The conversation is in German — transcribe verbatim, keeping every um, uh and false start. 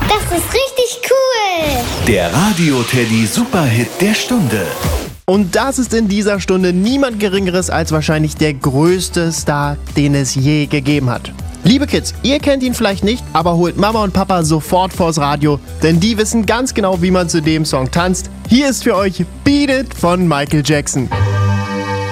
Das ist richtig cool. Der Radio-Teddy Superhit der Stunde. Und das ist in dieser Stunde niemand Geringeres als wahrscheinlich der größte Star, den es je gegeben hat. Liebe Kids, ihr kennt ihn vielleicht nicht, aber holt Mama und Papa sofort vors Radio, denn die wissen ganz genau, wie man zu dem Song tanzt. Hier ist für euch Beat It von Michael Jackson.